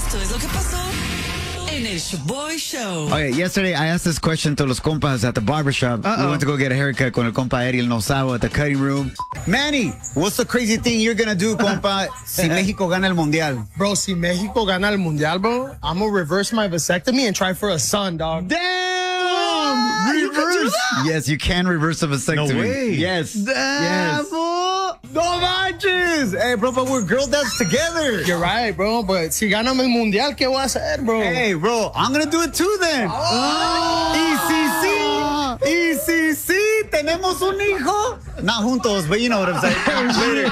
Esto es lo que pasó en el Shaboy Show. Okay, yesterday I asked this question to los compas at the barbershop. We went to go get a haircut con el compa Ariel Nosavo at the cutting room. Manny, what's the crazy thing you're gonna do, compa, si Mexico gana el mundial? Bro, si Mexico gana el mundial, bro, I'm gonna reverse my vasectomy and try for a son, dog. Damn! Reverse! Yes, you can reverse a vasectomy. No way. Yes. Damn, Yes. No manches! Hey, bro, but we're girl dads together. You're right, bro, but si ganamos el mundial, ¿qué voy a hacer, bro? Hey, bro, I'm gonna do it too then. Y si sí, tenemos un hijo. Not juntos, but you know what I'm saying. Later.